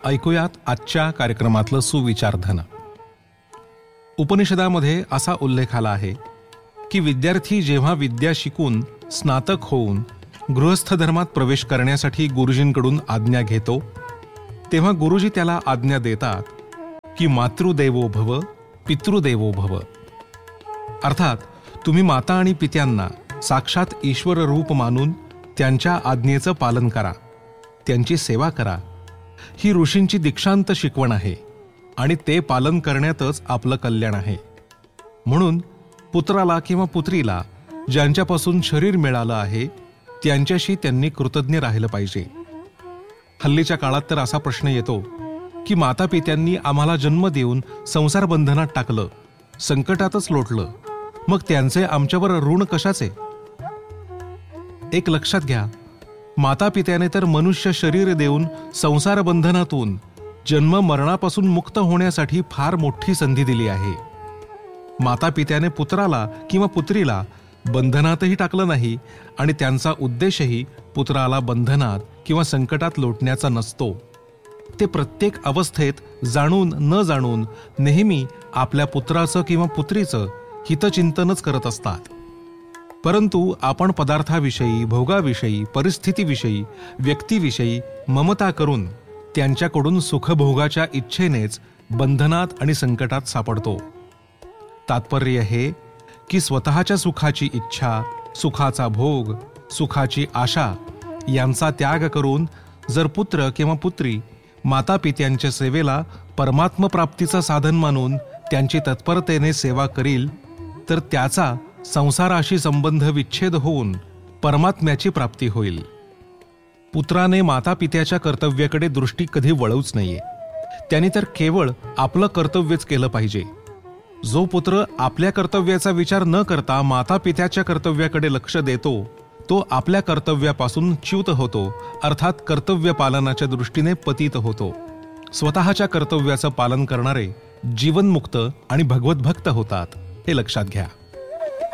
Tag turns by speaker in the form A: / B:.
A: ऐकूयात आजच्या कार्यक्रमातलं सुविचारधन. उपनिषदामध्ये असा उल्लेख आला आहे की विद्यार्थी जेव्हा विद्या शिकून स्नातक होऊन गृहस्थ धर्मात प्रवेश करण्यासाठी गुरुजींकडून आज्ञा घेतो, तेव्हा गुरुजी त्याला आज्ञा देतात की मातृदेवो भव पितृदेवो भव. अर्थात तुम्ही माता आणि पित्यांना साक्षात ईश्वर रूप मानून त्यांच्या आज्ञेचं पालन करा, त्यांची सेवा करा. ही ऋषींची दीक्षांत शिकवण आहे आणि ते पालन करण्यातच आपलं कल्याण आहे. म्हणून पुत्राला किंवा पुत्रीला ज्यांच्यापासून शरीर मिळालं आहे त्यांच्याशी त्यांनी कृतज्ञ राहिलं पाहिजे. हल्लीच्या काळात तर असा प्रश्न येतो की माता पित्यांनी आम्हाला जन्म देऊन संसार बंधनात टाकलं, संकटातच लोटलं, मग त्यांचे आमच्यावर ऋण कशाचे? एक लक्षात घ्या, माता पित्याने तर मनुष्य शरीर देऊन संसार बंधनातून जन्म मरणापासून मुक्त होण्यासाठी फार मोठी संधी दिली आहे. माता पित्याने पुत्राला किंवा पुत्रीला बंधनातही टाकलं नाही आणि त्यांचा उद्देशही पुत्राला बंधनात किंवा संकटात लोटण्याचा नसतो. ते प्रत्येक अवस्थेत जाणून न जाणून नेहमी आपल्या पुत्राचं किंवा पुत्रीचं हितचिंतनच करत असतात. परंतु आपण पदार्थाविषयी, भोगाविषयी, परिस्थितीविषयी, व्यक्तीविषयी ममता करून त्यांच्याकडून सुखभोगाच्या इच्छेनेच बंधनात आणि संकटात सापडतो. तात्पर्य हे की स्वतःच्या सुखाची इच्छा, सुखाचा भोग, सुखाची आशा यांचा त्याग करून जर पुत्र किंवा पुत्री माता पित्यांच्या सेवेला परमात्मप्राप्तीचं साधन मानून त्यांची तत्परतेने सेवा करील तर त्याचा संसाराशी संबंध विच्छेद होऊन परमात्म्याची प्राप्ती होईल. पुत्राने माता पित्याच्या कर्तव्याकडे दृष्टी कधी वळवूच नाहीये. त्याने तर केवळ आपलं कर्तव्यच केलं पाहिजे. जो पुत्र आपल्या कर्तव्याचा विचार न करता माता पित्याच्या कर्तव्याकडे लक्ष देतो तो आपल्या कर्तव्यापासून च्युत होतो, अर्थात कर्तव्य पालनाच्या दृष्टीने पतित होतो. स्वतःच्या कर्तव्याचं पालन करणारे जीवनमुक्त आणि भगवतभक्त होतात, हे लक्षात घ्या.